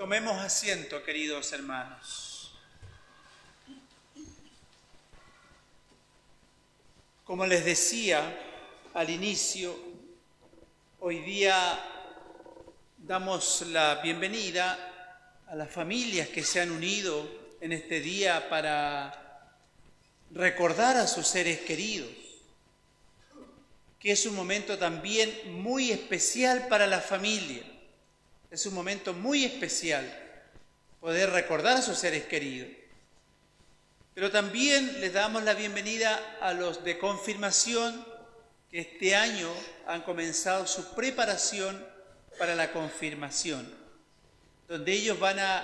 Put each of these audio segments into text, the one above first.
Tomemos asiento, queridos hermanos. Como les decía al inicio, hoy día damos la bienvenida a las familias que se han unido en este día para recordar a sus seres queridos, que es un momento también muy especial para la familia. Es un momento muy especial poder recordar a sus seres queridos. Pero también les damos la bienvenida a los de confirmación que este año han comenzado su preparación para la confirmación, donde ellos van a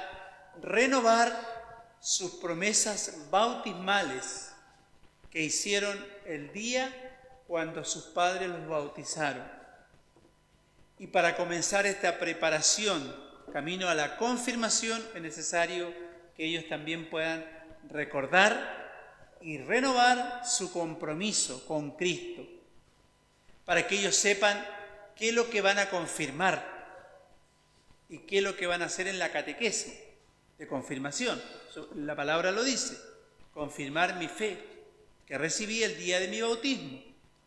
renovar sus promesas bautismales que hicieron el día cuando sus padres los bautizaron. Y para comenzar esta preparación, camino a la confirmación, es necesario que ellos también puedan recordar y renovar su compromiso con Cristo, para que ellos sepan qué es lo que van a confirmar y qué es lo que van a hacer en la catequesis de confirmación. La palabra lo dice, confirmar mi fe que recibí el día de mi bautismo.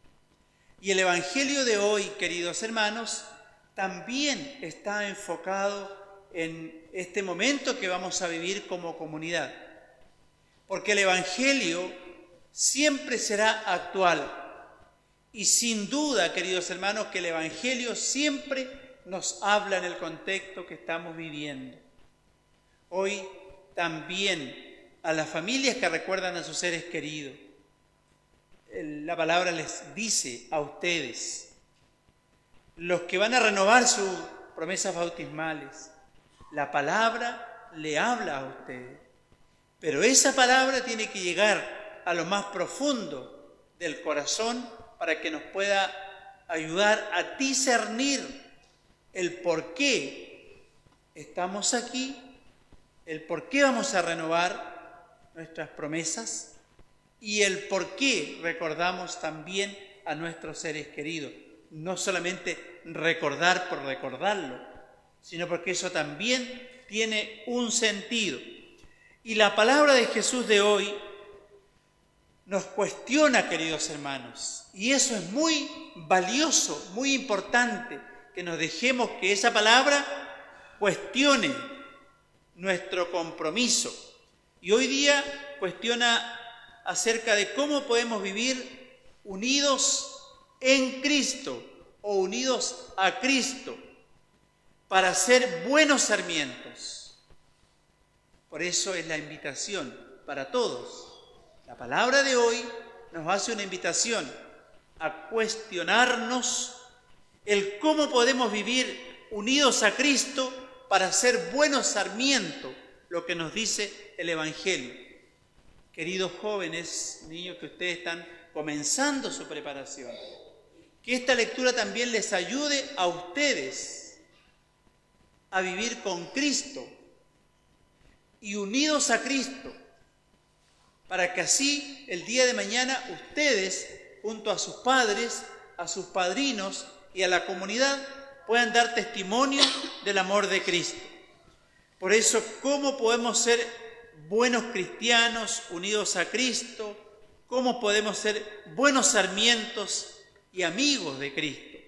Y el Evangelio de hoy, queridos hermanos, también está enfocado en este momento que vamos a vivir como comunidad. Porque el Evangelio siempre será actual. Y sin duda, queridos hermanos, que el Evangelio siempre nos habla en el contexto que estamos viviendo. Hoy también a las familias que recuerdan a sus seres queridos, la palabra les dice a ustedes, los que van a renovar sus promesas bautismales, la palabra le habla a ustedes. Pero esa palabra tiene que llegar a lo más profundo del corazón para que nos pueda ayudar a discernir el por qué estamos aquí, el por qué vamos a renovar nuestras promesas y el por qué recordamos también a nuestros seres queridos. No solamente recordar por recordarlo, sino porque eso también tiene un sentido. Y la palabra de Jesús de hoy nos cuestiona, queridos hermanos, y eso es muy valioso, muy importante, que nos dejemos que esa palabra cuestione nuestro compromiso. Y hoy día cuestiona acerca de cómo podemos vivir unidos en Cristo o unidos a Cristo para ser buenos sarmientos. Por eso es la invitación para todos. La palabra de hoy nos hace una invitación a cuestionarnos el cómo podemos vivir unidos a Cristo para ser buenos sarmientos, lo que nos dice el Evangelio. Queridos jóvenes, niños que ustedes están comenzando su preparación, que esta lectura también les ayude a ustedes a vivir con Cristo y unidos a Cristo, para que así el día de mañana ustedes, junto a sus padres, a sus padrinos y a la comunidad, puedan dar testimonio del amor de Cristo. Por eso, ¿cómo podemos ser buenos cristianos unidos a Cristo? ¿Cómo podemos ser buenos sarmientos y amigos de Cristo?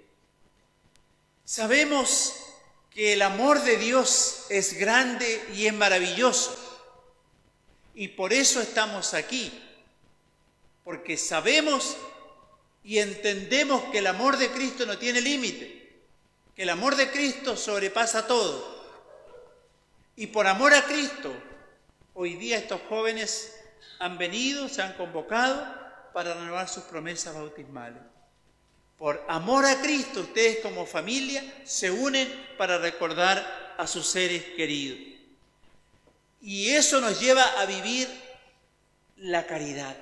Sabemos que el amor de Dios es grande y es maravilloso. Y por eso estamos aquí. Porque sabemos y entendemos que el amor de Cristo no tiene límite. Que el amor de Cristo sobrepasa todo. Y por amor a Cristo, hoy día estos jóvenes han venido, se han convocado para renovar sus promesas bautismales. Por amor a Cristo, ustedes como familia se unen para recordar a sus seres queridos. Y eso nos lleva a vivir la caridad.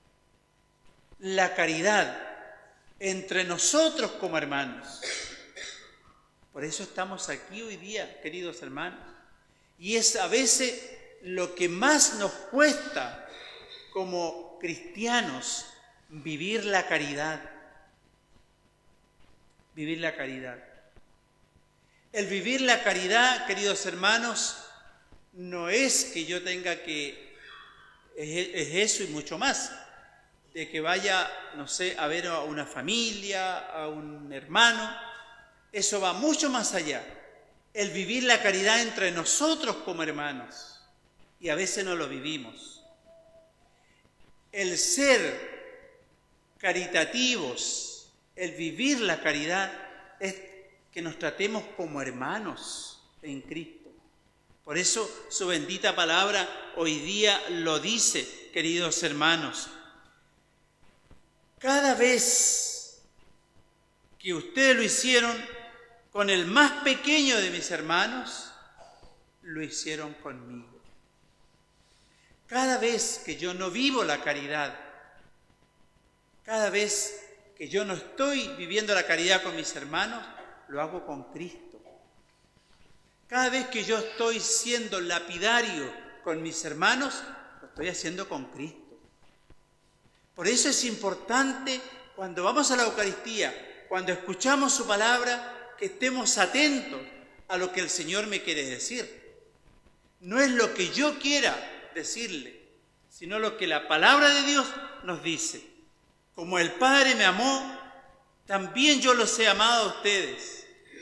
La caridad entre nosotros como hermanos. Por eso estamos aquí hoy día, queridos hermanos. Y es a veces lo que más nos cuesta como cristianos, vivir la caridad. Vivir la caridad. El vivir la caridad, queridos hermanos, no es que yo tenga que, es eso y mucho más, de que vaya, no sé, a ver a una familia, a un hermano. Eso va mucho más allá. El vivir la caridad entre nosotros como hermanos, y a veces no lo vivimos. El ser caritativos, el vivir la caridad, es que nos tratemos como hermanos en Cristo. Por eso su bendita palabra hoy día lo dice, queridos hermanos. Cada vez que ustedes lo hicieron con el más pequeño de mis hermanos, lo hicieron conmigo. Cada vez que yo no vivo la caridad, cada vez que yo no estoy viviendo la caridad con mis hermanos, lo hago con Cristo. Cada vez que yo estoy siendo lapidario con mis hermanos, lo estoy haciendo con Cristo. Por eso es importante, cuando vamos a la Eucaristía, cuando escuchamos su palabra, que estemos atentos a lo que el Señor me quiere decir. No es lo que yo quiera decirle, sino lo que la palabra de Dios nos dice. Como el Padre me amó, también yo los he amado a ustedes.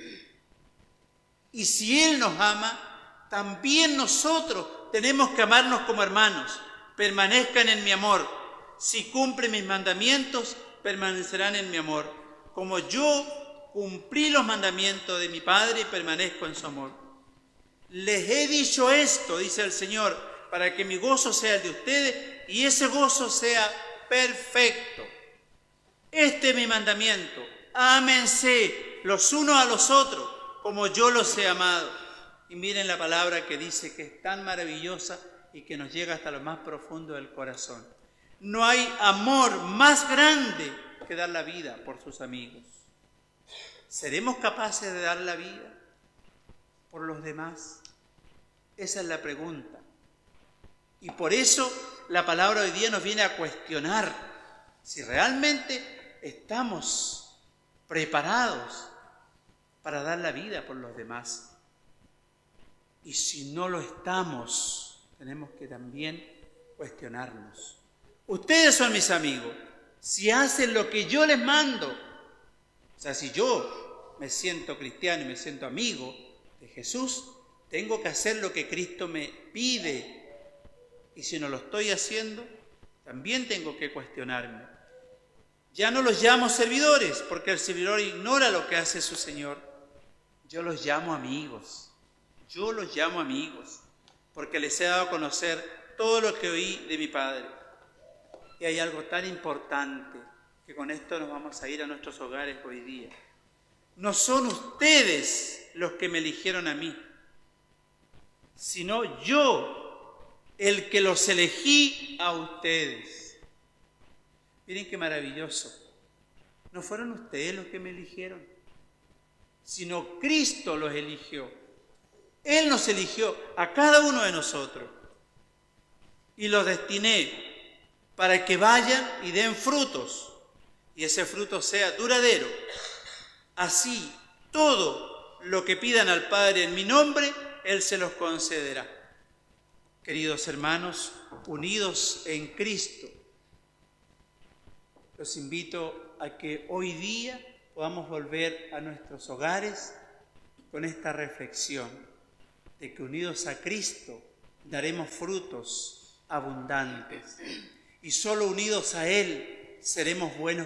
Y si Él nos ama, también nosotros tenemos que amarnos como hermanos. Permanezcan en mi amor. Si cumplen mis mandamientos, permanecerán en mi amor. Como yo cumplí los mandamientos de mi Padre y permanezco en su amor. Les he dicho esto, dice el Señor, para que mi gozo sea el de ustedes y ese gozo sea perfecto. Este es mi mandamiento. Ámense los unos a los otros, como yo los he amado. Y miren la palabra que dice que es tan maravillosa y que nos llega hasta lo más profundo del corazón. No hay amor más grande que dar la vida por sus amigos. ¿Seremos capaces de dar la vida por los demás? Esa es la pregunta. Y por eso la palabra hoy día nos viene a cuestionar si realmente estamos preparados para dar la vida por los demás. Y si no lo estamos, tenemos que también cuestionarnos. Ustedes son mis amigos, si hacen lo que yo les mando. O sea, si yo me siento cristiano y me siento amigo de Jesús, tengo que hacer lo que Cristo me pide. Y si no lo estoy haciendo, también tengo que cuestionarme. Ya no los llamo servidores, porque el servidor ignora lo que hace su Señor. Yo los llamo amigos. Yo los llamo amigos, porque les he dado a conocer todo lo que oí de mi Padre. Y hay algo tan importante, que con esto nos vamos a ir a nuestros hogares hoy día. No son ustedes los que me eligieron a mí, sino yo el que los elegí a ustedes. Miren qué maravilloso. No fueron ustedes los que me eligieron, sino Cristo los eligió. Él nos eligió a cada uno de nosotros y los destiné para que vayan y den frutos, y ese fruto sea duradero. Así, todo lo que pidan al Padre en mi nombre, Él se los concederá. Queridos hermanos, unidos en Cristo, los invito a que hoy día podamos volver a nuestros hogares con esta reflexión de que unidos a Cristo daremos frutos abundantes. Y solo unidos a Él seremos buenos